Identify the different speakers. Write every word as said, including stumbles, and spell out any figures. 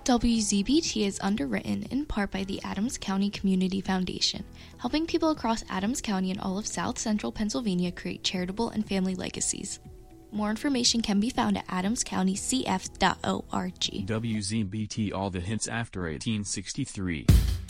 Speaker 1: W Z B T is underwritten in part by the Adams County Community Foundation, helping people across Adams County and all of South Central Pennsylvania create charitable and family legacies. More information can be found at adams county c f dot org.
Speaker 2: W Z B T, all the hits after eighteen sixty-three.